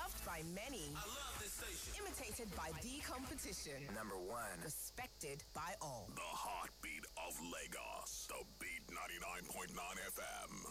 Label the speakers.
Speaker 1: Loved by many.
Speaker 2: I love this station.
Speaker 1: Imitated by the competition.
Speaker 3: Number one.
Speaker 1: Respected by all.
Speaker 4: The heartbeat of Lagos. The Beat 99.9 FM.